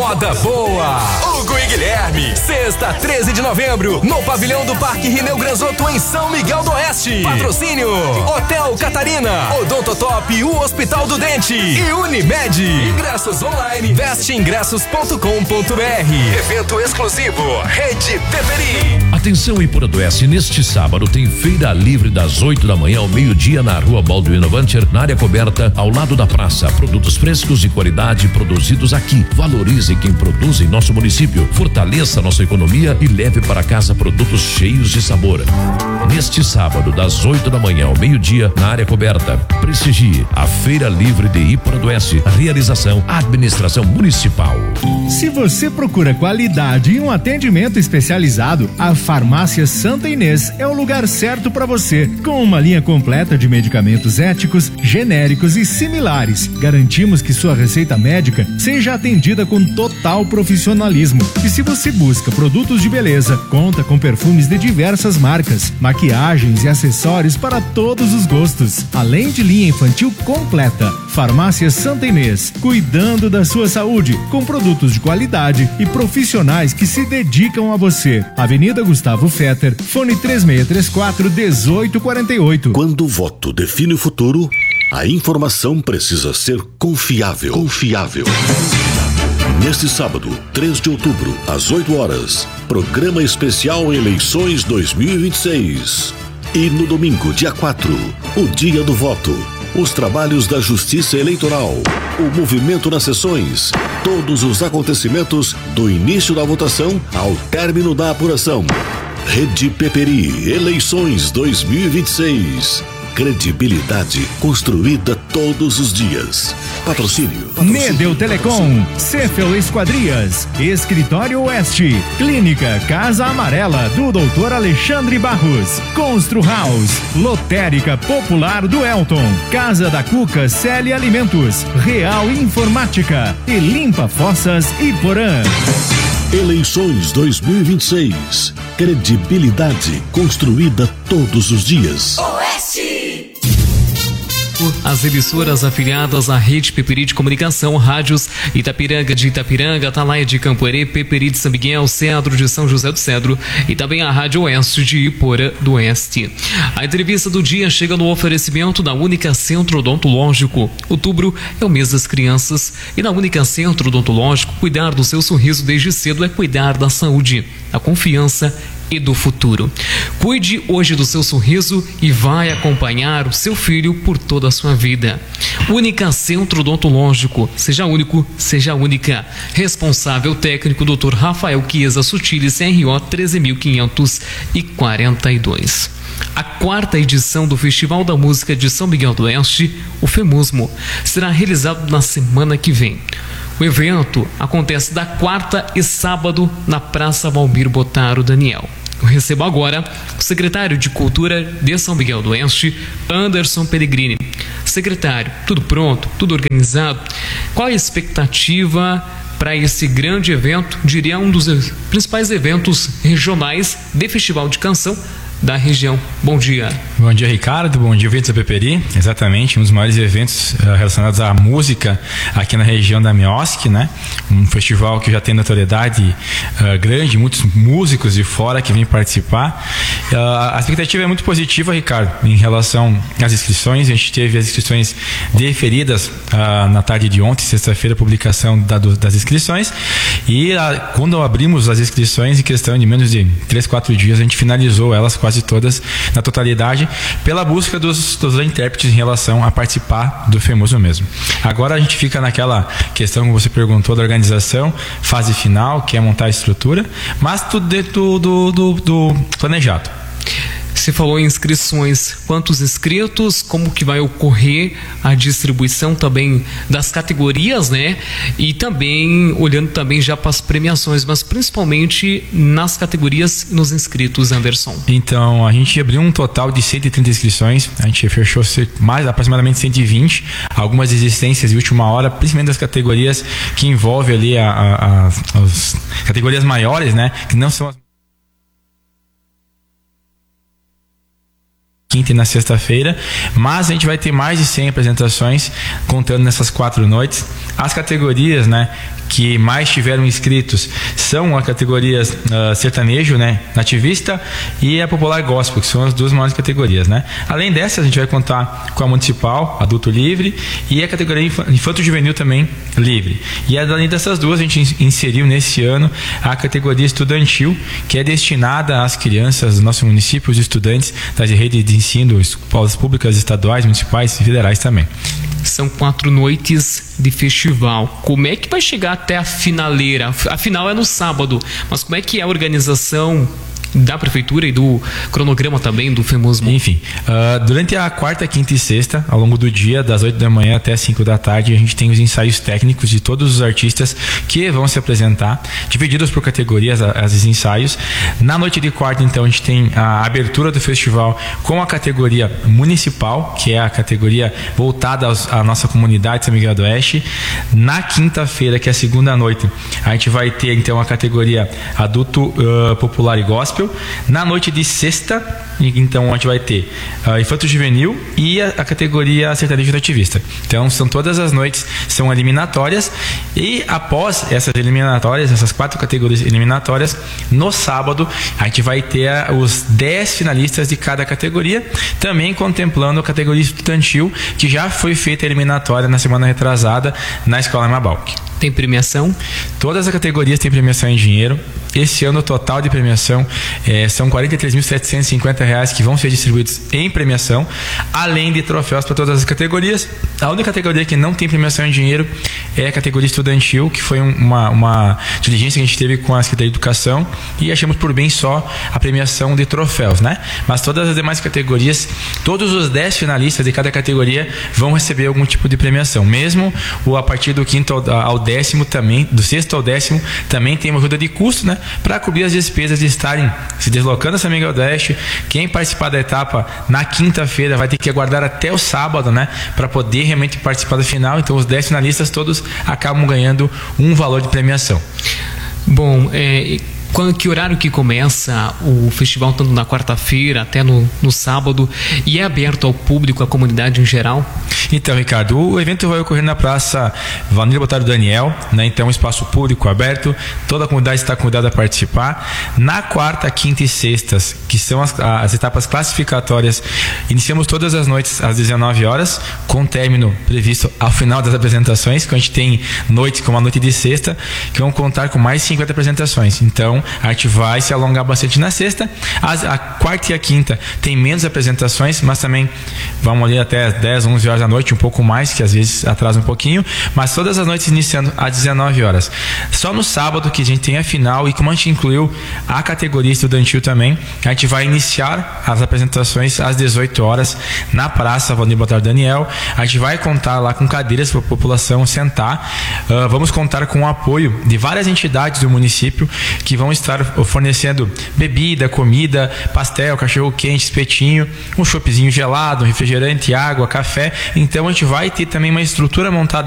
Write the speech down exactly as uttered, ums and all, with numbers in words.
moda boa. Hugo e Guilherme, sexta, treze de novembro, no pavilhão do Parque Rineu Granzotto, em São Miguel do Oeste. Patrocínio: Hotel Catarina, Odontotop, o Hospital do Dente e Unimed. Ingressos online, veste ingressos ponto com ponto br. Evento exclusivo, Rede Peperi. Atenção, Ipura do Oeste, neste sábado tem feira livre das oito da manhã ao meio-dia na rua Balduino Vancher, na área coberta ao lado da praça. Produtos frescos de qualidade produzidos aqui. Valorize quem produz em nosso município, fortaleça nossa economia e leve para casa produtos cheios de sabor. Neste sábado, das oito da manhã ao meio-dia, na área coberta, prestigie a Feira Livre de Ipura do Oeste. Realização: Administração Municipal. Se você procura qualidade e um atendimento especializado, a Farmácia Santa Inês é o lugar certo para você. Com uma linha completa de medicamentos éticos, genéricos e similares, garantimos que sua receita médica seja atendida com total profissionalismo. E se você busca produtos de beleza, conta com perfumes de diversas marcas, maquiagens e acessórios para todos os gostos, além de linha infantil completa. Farmácia Santa Inês, cuidando da sua saúde, com produtos de qualidade e profissionais que se dedicam a você. Avenida Gustavo Fetter, fone três seis três quatro, um oito quatro oito. Quando o voto define o futuro, a informação precisa ser confiável. Confiável. Neste sábado, três de outubro, às oito horas, programa especial Eleições dois mil e vinte e seis. E no domingo, dia quatro, o dia do voto, os trabalhos da Justiça Eleitoral, o movimento nas sessões, todos os acontecimentos do início da votação ao término da apuração. Rede Peperi, Eleições dois mil e vinte e seis. Credibilidade construída todos os dias. Patrocínio. Patrocínio. Medel Telecom, Cefel Esquadrias, Escritório Oeste, Clínica Casa Amarela do doutor Alexandre Barros, Constru House, Lotérica Popular do Elton, Casa da Cuca Celi Alimentos, Real Informática e Limpa Fossas Iporã. Eleições dois mil e vinte e seis. Credibilidade construída todos os dias. Oeste. As emissoras afiliadas à Rede Peperi de Comunicação, rádios Itapiranga de Itapiranga, Atalaia de Campoerê, Peperi de São Miguel, Cedro de São José do Cedro e também a Rádio Oeste de Iporã do Oeste. A entrevista do dia chega no oferecimento da Única Centro Odontológico. Outubro é o mês das crianças e na Única Centro Odontológico, cuidar do seu sorriso desde cedo é cuidar da saúde, da confiança e do futuro. Cuide hoje do seu sorriso e vai acompanhar o seu filho por toda a sua vida. Única Centro Odontológico. Seja único, seja única. Responsável técnico doutor Rafael Chiesa Sutili, C R O treze mil quinhentos e quarenta e dois. A quarta edição do Festival da Música de São Miguel do Oeste, o FEMUSMO, será realizado na semana que vem. O evento acontece da quarta e sábado na Praça Valmir Botaro Daniel. Eu recebo agora o secretário de Cultura de São Miguel do Oeste, Anderson Pellegrini. Secretário, tudo pronto? Tudo organizado? Qual a expectativa para esse grande evento? Diria um dos principais eventos regionais de festival de canção da região. Bom dia. Bom dia, Ricardo. Bom dia, Eventos da Peperi. Exatamente, um dos maiores eventos uh, relacionados à música aqui na região da Miosc, né? Um festival que já tem notoriedade uh, grande, muitos músicos de fora que vêm participar. Uh, a expectativa é muito positiva, Ricardo, em relação às inscrições. A gente teve as inscrições deferidas uh, na tarde de ontem, sexta-feira, a publicação da, do, das inscrições. E uh, quando abrimos as inscrições, em questão de menos de três, quatro dias, a gente finalizou elas quase quase todas na totalidade, pela busca dos, dos intérpretes em relação a participar do FEMUSMO mesmo. Agora a gente fica naquela questão que você perguntou da organização, fase final, que é montar a estrutura, mas tudo dentro do, do, do planejado. Você falou em inscrições, quantos inscritos, como que vai ocorrer a distribuição também das categorias, né? E também, olhando também já para as premiações, mas principalmente nas categorias e nos inscritos, Anderson. Então, a gente abriu um total de cento e trinta inscrições, a gente fechou mais aproximadamente cento e vinte, algumas desistências de última hora, principalmente das categorias que envolvem ali a, a, a, as categorias maiores, né? Que não são as quinta e na sexta-feira, mas a gente vai ter mais de cem apresentações contando nessas quatro noites. As categorias, né, que mais tiveram inscritos são as categorias uh, sertanejo, né, nativista, e a popular gospel, que são as duas maiores categorias, né? Além dessas, a gente vai contar com a municipal, adulto livre, e a categoria infanto-juvenil também livre. E além dessas duas, a gente inseriu nesse ano a categoria estudantil, que é destinada às crianças do nosso município, os estudantes das redes de ensino, escolas públicas, estaduais, municipais e federais também. São quatro noites de festival. Como é que vai chegar até a finaleira? A final é no sábado, mas como é que é a organização da prefeitura e do cronograma também do FEMUSMO? Enfim, uh, durante a quarta, quinta e sexta, ao longo do dia, das oito da manhã até as cinco da tarde, a gente tem os ensaios técnicos de todos os artistas que vão se apresentar, divididos por categorias, os ensaios. Na noite de quarta, então, a gente tem a abertura do festival com a categoria municipal, que é a categoria voltada aos, à nossa comunidade de São Miguel do Oeste. Na quinta-feira, que é a segunda noite, a gente vai ter, então, a categoria adulto, uh, popular e gospel. Na noite de sexta, então, a gente vai ter uh, infanto juvenil e a, a categoria sertanejo nativista. Então, são todas as noites, são eliminatórias, e após essas eliminatórias, essas quatro categorias eliminatórias, no sábado a gente vai ter uh, os dez finalistas de cada categoria, também contemplando a categoria estudantil, que já foi feita a eliminatória na semana retrasada na Escola Mabalc. Tem premiação? Todas as categorias têm premiação em dinheiro. Esse ano o total de premiação é, são quarenta e três mil setecentos e cinquenta reais que vão ser distribuídos em premiação, além de troféus para todas as categorias. A única categoria que não tem premiação em dinheiro é a categoria estudantil, que foi uma, uma diligência que a gente teve com a Secretaria de Educação, e achamos por bem só a premiação de troféus, né? Mas todas as demais categorias, todos os dez finalistas de cada categoria vão receber algum tipo de premiação, mesmo o a partir do quinto ao, ao décimo também, do sexto ao décimo, também tem uma ajuda de custo, né? Para cobrir as despesas de estarem se deslocando a São Miguel do Oeste. Quem participar da etapa na quinta-feira vai ter que aguardar até o sábado, né? Para poder realmente participar da final. Então os dez finalistas todos acabam ganhando um valor de premiação. Bom, é... Quando, que horário que começa o festival, tanto na quarta-feira até no, no sábado, e é aberto ao público, à comunidade em geral? Então, Ricardo, o evento vai ocorrer na Praça Vanilla Botário Daniel, né? Então, espaço público aberto, toda a comunidade está convidada a participar. Na quarta, quinta e sextas, que são as, as etapas classificatórias, iniciamos todas as noites às dezenove horas, com término previsto ao final das apresentações, que a gente tem noites como a noite de sexta, que vão contar com mais de cinquenta apresentações. Então, a gente vai se alongar bastante na sexta. As, a quarta e a quinta tem menos apresentações, mas também vamos ali até as dez, onze horas da noite, um pouco mais, que às vezes atrasa um pouquinho, mas todas as noites iniciando às dezenove horas. Só no sábado que a gente tem a final, e como a gente incluiu a categoria estudantil também, a gente vai iniciar as apresentações às dezoito horas na Praça Vanilla Botário Daniel. A gente vai contar lá com cadeiras para a população sentar. Uh, vamos contar com o apoio de várias entidades do município que vão estar fornecendo bebida, comida, pastel, cachorro quente, espetinho, um choppzinho gelado, um refrigerante, água, café. Então a gente vai ter também uma estrutura montada